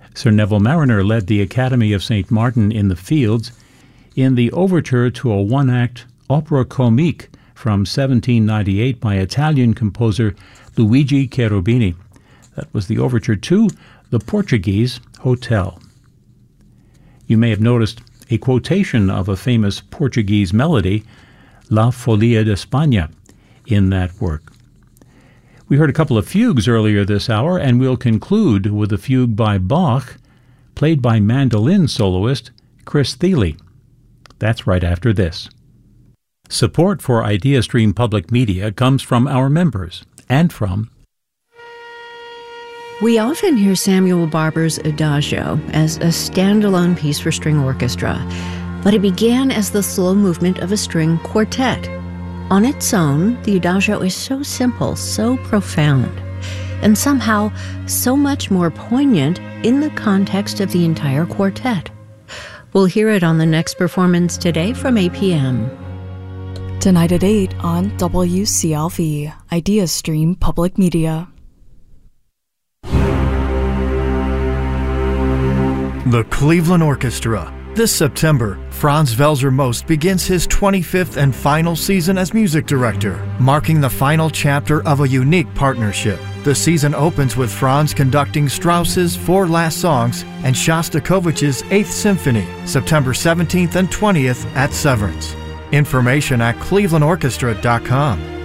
Sir Neville Marriner led the Academy of St. Martin in the Fields in the overture to a one-act opera comique from 1798 by Italian composer Luigi Cherubini. That was the overture to The Portuguese Hotel. You may have noticed a quotation of a famous Portuguese melody, La Folia de España, in that work. We heard a couple of fugues earlier this hour, and we'll conclude with a fugue by Bach, played by mandolin soloist Chris Thile. That's right after this. Support for IdeaStream Public Media comes from our members and from... We often hear Samuel Barber's Adagio as a standalone piece for string orchestra, but it began as the slow movement of a string quartet. On its own, the Adagio is so simple, so profound, and somehow so much more poignant in the context of the entire quartet. We'll hear it on the next performance today from 8 p.m. Tonight at 8 on WCLV, IdeaStream Public Media. The Cleveland Orchestra. This September, Franz Welser Most begins his 25th and final season as music director, marking the final chapter of a unique partnership. The season opens with Franz conducting Strauss's Four Last Songs and Shostakovich's 8th Symphony, September 17th and 20th at Severance. Information at clevelandorchestra.com.